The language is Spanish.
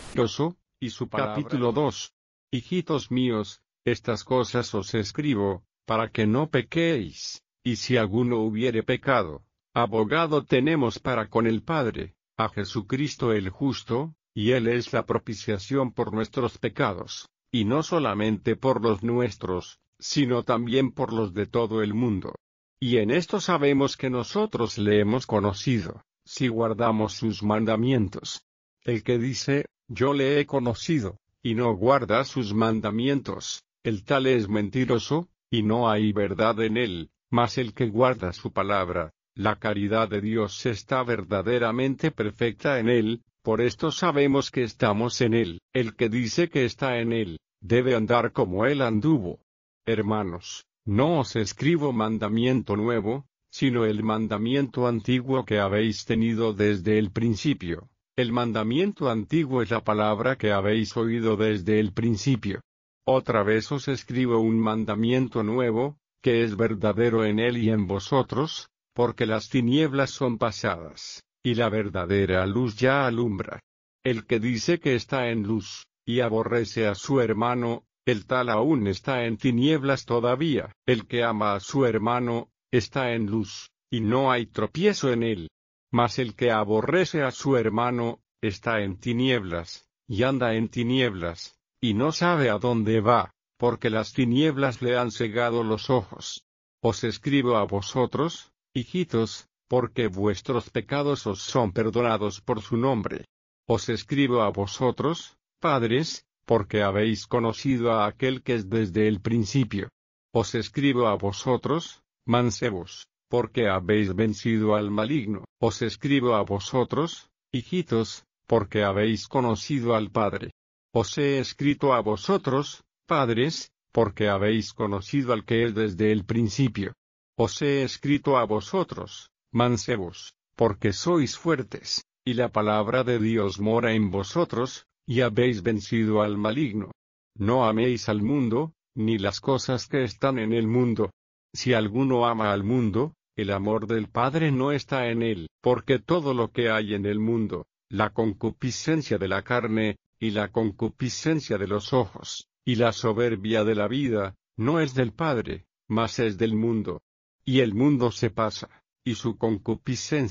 y su palabra. Capítulo 2. Hijitos míos, estas cosas os escribo, para que no pequéis, y si alguno hubiere pecado, abogado tenemos para con el Padre, a Jesucristo el justo, y Él es la propiciación por nuestros pecados, y no solamente por los nuestros, sino también por los de todo el mundo. Y en esto sabemos que nosotros le hemos conocido, si guardamos sus mandamientos. El que dice, yo le he conocido, y no guarda sus mandamientos, el tal es mentiroso, y no hay verdad en él, mas el que guarda su palabra, la caridad de Dios está verdaderamente perfecta en él, por esto sabemos que estamos en él. El que dice que está en él, debe andar como él anduvo. Hermanos, no os escribo mandamiento nuevo, sino el mandamiento antiguo que habéis tenido desde el principio. El mandamiento antiguo es la palabra que habéis oído desde el principio. Otra vez os escribo un mandamiento nuevo, que es verdadero en él y en vosotros, porque las tinieblas son pasadas, y la verdadera luz ya alumbra. El que dice que está en luz, y aborrece a su hermano, el tal aún está en tinieblas todavía. El que ama a su hermano, está en luz, y no hay tropiezo en él. Mas el que aborrece a su hermano, está en tinieblas, y anda en tinieblas, y no sabe a dónde va, porque las tinieblas le han cegado los ojos. Os escribo a vosotros, hijitos, porque vuestros pecados os son perdonados por su nombre. Os escribo a vosotros, padres, porque habéis conocido a aquel que es desde el principio. Os escribo a vosotros, mancebos, porque habéis vencido al maligno. Os escribo a vosotros, hijitos, porque habéis conocido al Padre. Os he escrito a vosotros, padres, porque habéis conocido al que es desde el principio. Os he escrito a vosotros, mancebos, porque sois fuertes, y la palabra de Dios mora en vosotros, y habéis vencido al maligno. No améis al mundo, ni las cosas que están en el mundo. Si alguno ama al mundo, el amor del Padre no está en él, porque todo lo que hay en el mundo, la concupiscencia de la carne, y la concupiscencia de los ojos, y la soberbia de la vida, no es del Padre, mas es del mundo. Y el mundo se pasa, y su concupiscencia